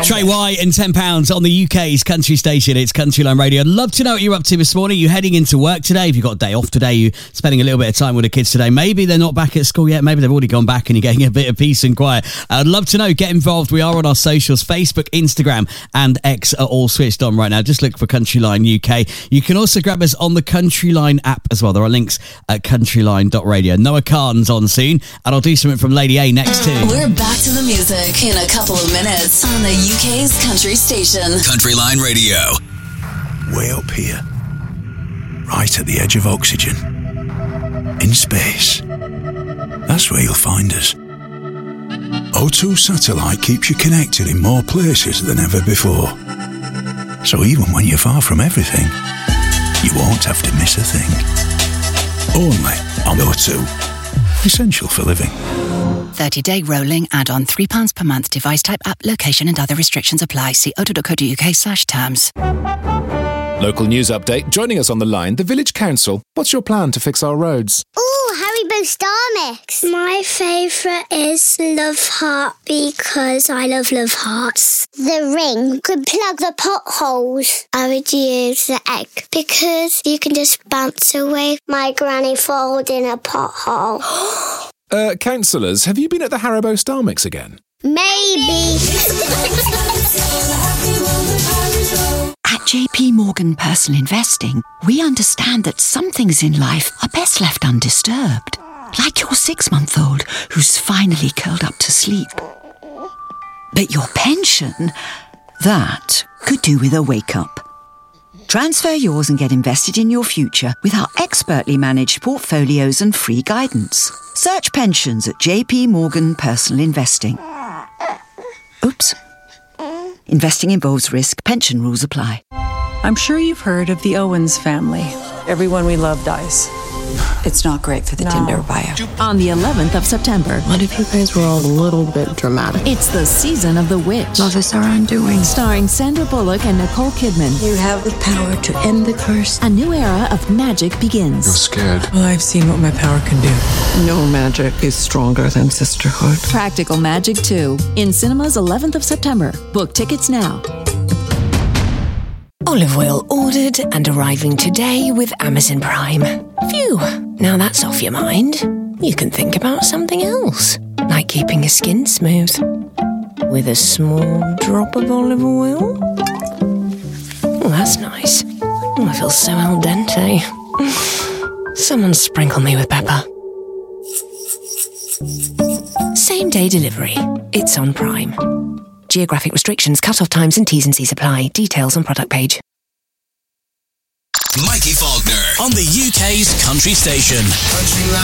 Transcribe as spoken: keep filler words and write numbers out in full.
Trey White and ten pounds on the U K's country station. It's Country Line Radio. I'd love to know what you're up to this morning. You're heading into work today. If you've got a day off today, you're spending a little bit of time with the kids today. Maybe they're not back at school yet. Maybe they've already gone back and you're getting a bit of peace and quiet. I'd love to know. Get involved. We are on our socials. Facebook, Instagram and X are all switched on right now. Just look for Country Line U K. You can also grab us on the Country Line app as well. There are links at countryline dot radio. Noah Kahan's on soon, and I'll do something from Lady A next too. We're back to the music in a couple of minutes on the U K's country station. Country Line Radio. Way up here, right at the edge of oxygen, in space. That's where you'll find us. O two Satellite keeps you connected in more places than ever before. So even when you're far from everything, you won't have to miss a thing. Only on O two. Essential for living. thirty-day rolling add-on, three pounds per month. Device type, app, location and other restrictions apply. See o two dot co dot uk slash terms. Local news update. Joining us on the line, the Village Council. What's your plan to fix our roads? Ooh, Haribo Star Mix. My favourite is Love Heart because I love Love Hearts. The ring could plug the potholes. I would use the egg because you can just bounce away my granny falls in a pothole. uh, councillors, have you been at the Haribo Star Mix again? Maybe. At J P Morgan Personal Investing, we understand that some things in life are best left undisturbed. Like your six-month-old who's finally curled up to sleep. But your pension, that could do with a wake-up. Transfer yours and get invested in your future with our expertly managed portfolios and free guidance. Search pensions at J P Morgan Personal Investing. Oops. Investing involves risk. Pension rules apply. I'm sure you've heard of the Owens family. Everyone we love dies. It's not great for the No. Tinder bio. On the eleventh of September. What if you guys were all a little bit dramatic? It's the season of The Witch. Love is our undoing. Starring Sandra Bullock and Nicole Kidman. You have the power to end the curse. A new era of magic begins. I'm scared. Well, I've seen what my power can do. No magic is stronger than sisterhood. Practical Magic two. In cinemas eleventh of September. Book tickets now. Olive oil ordered and arriving today with Amazon Prime. Phew, now that's off your mind. You can think about something else, like keeping your skin smooth. With a small drop of olive oil. Oh, that's nice. Oh, I feel so al dente. Someone sprinkle me with pepper. Same day delivery. It's on Prime. Geographic restrictions, cut-off times and T's and C's apply. Details on product page. Mikey Faulkner on the U K's country station. Country